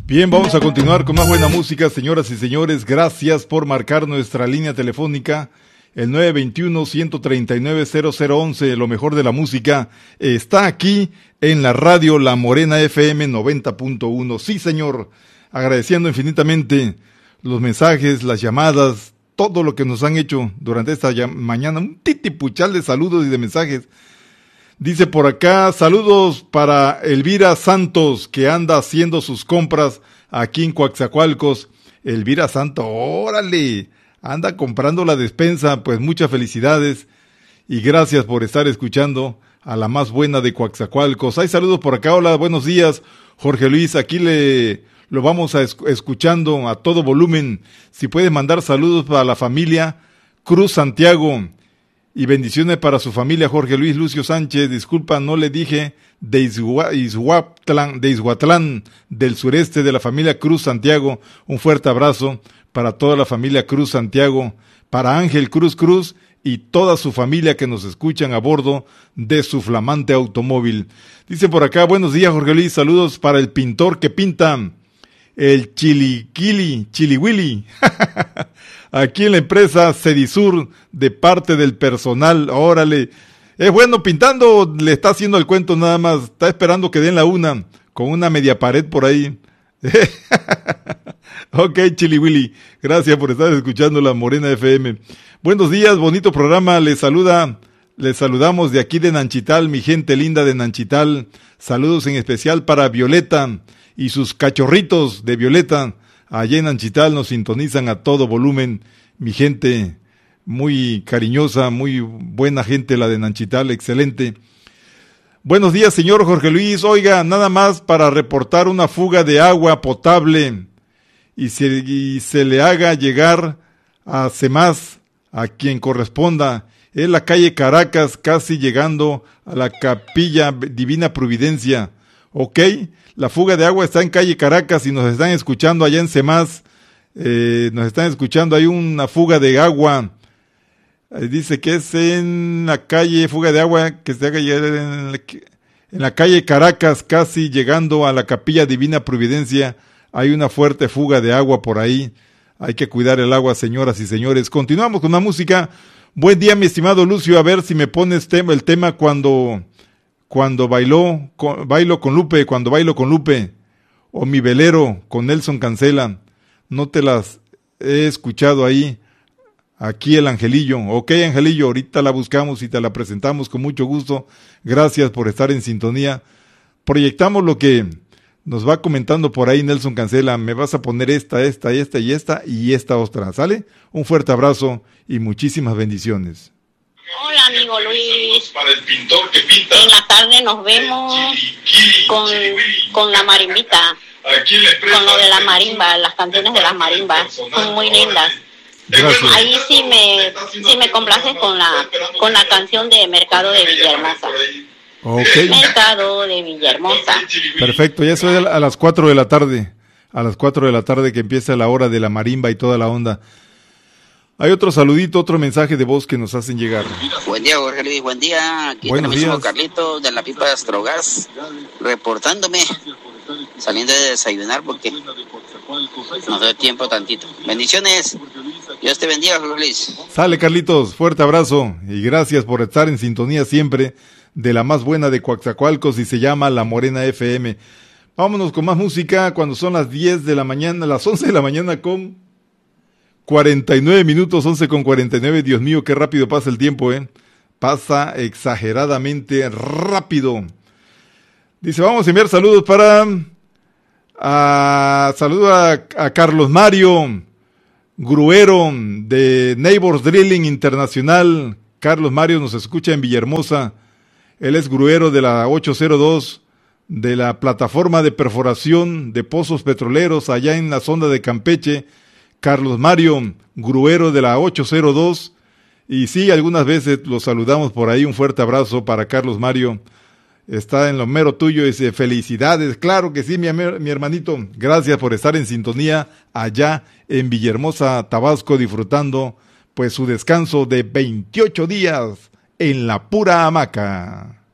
Bien, vamos a continuar con más buena música, señoras y señores. Gracias por marcar nuestra línea telefónica, el 921-139-0011. Lo mejor de la música está aquí en la radio La Morena FM 90.1. Sí, señor. Agradeciendo infinitamente los mensajes, las llamadas, todo lo que nos han hecho durante esta mañana. Un titipuchal de saludos y de mensajes. Dice por acá, saludos para Elvira Santos, que anda haciendo sus compras aquí en Coatzacoalcos. Elvira Santos, órale, anda comprando la despensa. Pues muchas felicidades y gracias por estar escuchando a la más buena de Coatzacoalcos. Hay saludos por acá, hola, buenos días, Jorge Luis, aquí lo vamos a escuchando a todo volumen. Si puede mandar saludos para la familia Cruz Santiago. Y bendiciones para su familia, Jorge Luis Lucio Sánchez. Disculpa, no le dije de Izhuatlán, del sureste, de la familia Cruz Santiago. Un fuerte abrazo para toda la familia Cruz Santiago, para Ángel Cruz y toda su familia que nos escuchan a bordo de su flamante automóvil. Dice por acá, buenos días, Jorge Luis, saludos para el pintor que pinta, el Chiliwili. Aquí en la empresa Cedisur, de parte del personal. Órale, es bueno pintando, le está haciendo el cuento nada más, está esperando que den la una, con una media pared por ahí. Ok, Chiliwili, gracias por estar escuchando la Morena FM. Buenos días, bonito programa, les saludamos de aquí de Nanchital, mi gente linda de Nanchital. Saludos en especial para Violeta y sus cachorritos de Violeta. Allá en Nanchital nos sintonizan a todo volumen, mi gente muy cariñosa, muy buena gente la de Nanchital, excelente. Buenos días, señor Jorge Luis. Oiga, nada más para reportar una fuga de agua potable y se le haga llegar a CEMAS, a quien corresponda. Es la calle Caracas, casi llegando a la Capilla Divina Providencia. Ok, la fuga de agua está en calle Caracas y nos están escuchando allá en CEMAS. Nos están escuchando, hay una fuga de agua. Dice que es en la calle, fuga de agua, que se haga llegar en la calle Caracas, casi llegando a la Capilla Divina Providencia. Hay una fuerte fuga de agua por ahí. Hay que cuidar el agua, señoras y señores. Continuamos con la música. Buen día, mi estimado Lucio. A ver si me pones el tema cuando bailo con Lupe, o Mi Velero con Nelson Cancela. No te las he escuchado ahí. Aquí el Angelillo. Ok, Angelillo, ahorita la buscamos y te la presentamos con mucho gusto. Gracias por estar en sintonía. Proyectamos lo que nos va comentando por ahí Nelson Cancela. Me vas a poner esta y esta otra. ¿Sale? Un fuerte abrazo y muchísimas bendiciones. Hola, amigo Luis. Para el pintor que pinta. En la tarde nos vemos con la marimbita. Con lo de la marimba, las canciones de las marimbas. Son muy lindas. Gracias. Ahí sí me complaces con la canción de Mercado de Villahermosa. Okay. Mercado de Villahermosa. Perfecto, ya eso es a las 4 de la tarde. A las 4 de la tarde que empieza la hora de la marimba y toda la onda. Hay otro saludito, otro mensaje de voz que nos hacen llegar. Buen día, Jorge Luis, buen día. Aquí Buenos tenemos días. a Carlito de la pipa de Astrogas, reportándome, saliendo de desayunar porque nos da tiempo tantito. Bendiciones, Dios te bendiga, Jorge Luis. Sale, Carlitos, fuerte abrazo y gracias por estar en sintonía siempre de la más buena de Coatzacoalcos y se llama La Morena FM. Vámonos con más música cuando son las 10 de la mañana, las 11 de la mañana con 49 minutos, 11 con 49. Dios mío, qué rápido pasa el tiempo, Pasa exageradamente rápido. Dice, vamos a enviar saludos a Carlos Mario, gruero de Neighbors Drilling Internacional. Carlos Mario nos escucha en Villahermosa. Él es gruero de la 802, de la plataforma de perforación de pozos petroleros allá en la zona de Campeche. Carlos Mario, gruero de la 802. Y sí, algunas veces lo saludamos por ahí. Un fuerte abrazo para Carlos Mario. Está en lo mero tuyo, dice, felicidades. Claro que sí, mi hermanito. Gracias por estar en sintonía allá en Villahermosa, Tabasco, disfrutando pues su descanso de 28 días en la pura hamaca.